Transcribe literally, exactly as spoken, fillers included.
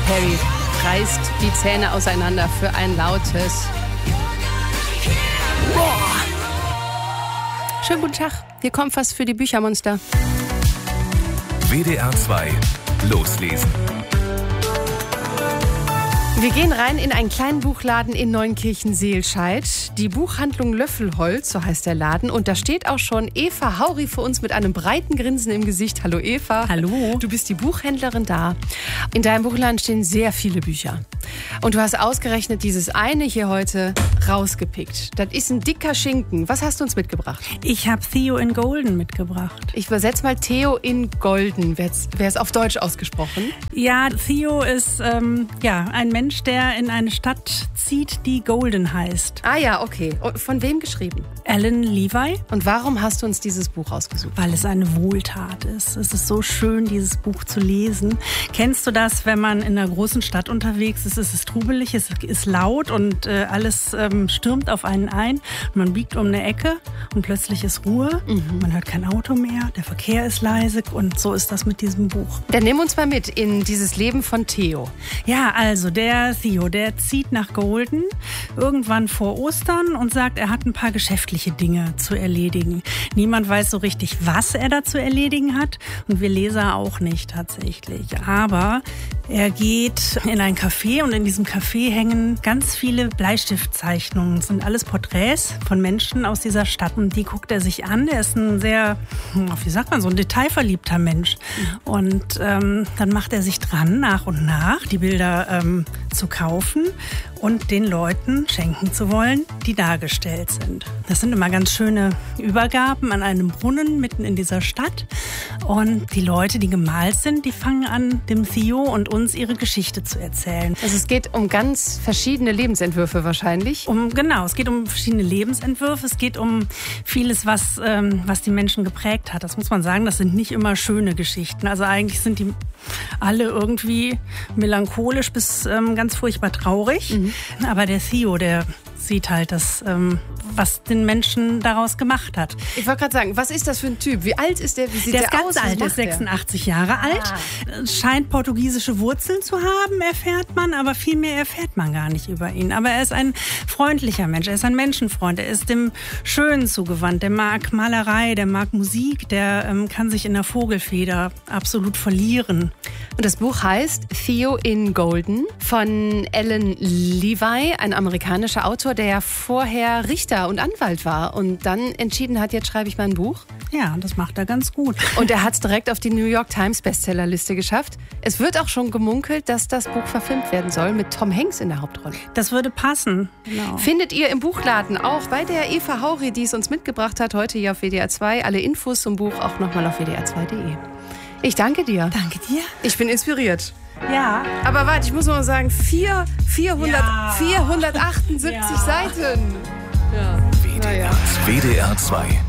Perry reißt die Zähne auseinander für ein lautes Boah. Schönen guten Tag, hier kommt was für die Büchermonster. W D R zwei Loslesen. Wir gehen rein in einen kleinen Buchladen in Neunkirchen-Seelscheid. Die Buchhandlung Löffelholz, so heißt der Laden. Und da steht auch schon Eva Hauri für uns mit einem breiten Grinsen im Gesicht. Hallo Eva. Hallo. Du bist die Buchhändlerin da. In deinem Buchladen stehen sehr viele Bücher. Und du hast ausgerechnet dieses eine hier heute rausgepickt. Das ist ein dicker Schinken. Was hast du uns mitgebracht? Ich habe Theo in Golden mitgebracht. Ich übersetze mal Theo in Golden. Wer ist auf Deutsch ausgesprochen? Ja, Theo ist ähm, ja, ein Mensch, der in eine Stadt zieht, die Golden heißt. Ah ja, okay. Und von wem geschrieben? Alan Levi. Und warum hast du uns dieses Buch ausgesucht? Weil es eine Wohltat ist. Es ist so schön, dieses Buch zu lesen. Kennst du das, wenn man in einer großen Stadt unterwegs ist? Es ist trubelig, es ist laut und äh, alles ähm, stürmt auf einen ein. Und man biegt um eine Ecke und plötzlich ist Ruhe. Mhm. Man hört kein Auto mehr, der Verkehr ist leise und so ist das mit diesem Buch. Dann nimm uns mal mit in dieses Leben von Theo. Ja, also der Theo, der zieht nach Golden irgendwann vor Ostern und sagt, er hat ein paar geschäftliche Dinge zu erledigen. Niemand weiß so richtig, was er da zu erledigen hat und wir Leser auch nicht tatsächlich. Aber er geht in ein Café und in diesem Café hängen ganz viele Bleistiftzeichnungen. Das sind alles Porträts von Menschen aus dieser Stadt und die guckt er sich an. Er ist ein sehr, wie sagt man, so ein detailverliebter Mensch. Und ähm, dann macht er sich dran, nach und nach die Bilder ähm, zu kaufen und den Leuten schenken zu wollen, die dargestellt sind. Das sind immer ganz schöne Übergaben an einem Brunnen mitten in dieser Stadt. Und die Leute, die gemalt sind, die fangen an, dem Theo und uns ihre Geschichte zu erzählen. Also es geht um ganz verschiedene Lebensentwürfe wahrscheinlich? Um, genau, es geht um verschiedene Lebensentwürfe. Es geht um vieles, was, ähm, was die Menschen geprägt hat. Das muss man sagen, das sind nicht immer schöne Geschichten. Also eigentlich sind die alle irgendwie melancholisch bis ähm, ganz furchtbar traurig. Mhm. Aber der Theo, der sieht halt das, ähm, was den Menschen daraus gemacht hat. Ich wollte gerade sagen, was ist das für ein Typ? Wie alt ist der? Wie sieht der, der, der aus? Der ist ganz alt, der ist sechsundachtzig Jahre alt. Ah. Scheint portugiesische Wurzeln zu haben, erfährt man, aber viel mehr erfährt man gar nicht über ihn. Aber er ist ein freundlicher Mensch, er ist ein Menschenfreund, er ist dem Schönen zugewandt, der mag Malerei, der mag Musik, der ähm, kann sich in der Vogelfeder absolut verlieren. Und das Buch heißt Theo in Golden von Alan Levi, ein amerikanischer Autor, der ja vorher Richter und Anwalt war und dann entschieden hat, jetzt schreibe ich mal ein Buch. Ja, das macht er ganz gut. Und er hat es direkt auf die New York Times Bestsellerliste geschafft. Es wird auch schon gemunkelt, dass das Buch verfilmt werden soll mit Tom Hanks in der Hauptrolle. Das würde passen. Genau. Findet ihr im Buchladen auch bei der Eva Hauri, die es uns mitgebracht hat, heute hier auf W D R zwei. Alle Infos zum Buch auch nochmal auf W D R zwei Punkt de. Ich danke dir. Danke dir. Ich bin inspiriert. Ja. Aber warte, ich muss mal sagen, vier, vierhundert, ja. vierhundertachtundsiebzig ja. Seiten. Ja. W D R, W D R zwei.